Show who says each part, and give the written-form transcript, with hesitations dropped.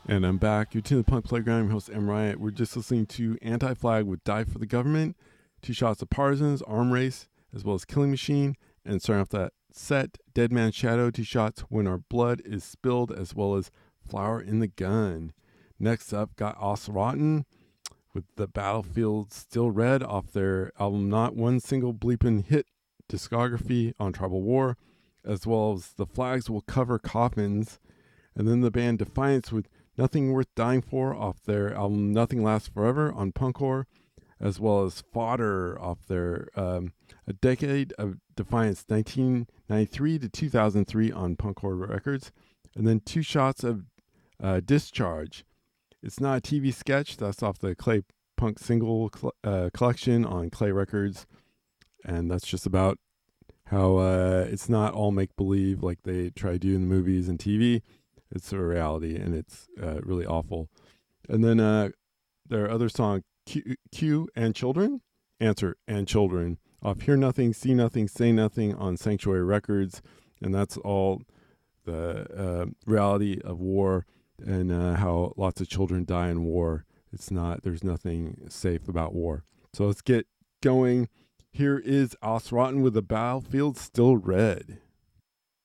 Speaker 1: And I'm back. You're to the Punk Playground. I'm your host, M. Riot. We're just listening to Anti Flag with Die for the Government, Two Shots of Partisans, Arm Race, as well as Killing Machine. And starting off that set, Dead Man's Shadow, Two Shots, When Our Blood is Spilled, as well as Flower in the Gun. Next up, got Os Rotten with The Battlefield Still Red off their album Not One Single Bleepin' Hit discography on Tribal War, as well as The Flags Will Cover Coffins. And then the band Defiance with Nothing Worth Dying For off their album Nothing Lasts Forever on Punkcore, as well as Fodder off their A Decade of Defiance 1993 to 2003 on Punkcore Records. And then Two Shots of Discharge. It's not a TV sketch. That's off the Clay Punk single collection on Clay Records. And that's just about how it's not all make-believe like they try to do in the movies and TV. It's a reality, and it's really awful. And then their other song, Q and Children, Answer and Children, off Hear Nothing, See Nothing, Say Nothing on Sanctuary Records. And that's all the reality of war and how lots of children die in war. There's nothing safe about war. So let's get going. Here is Os Rotten with The Battlefield Still Red.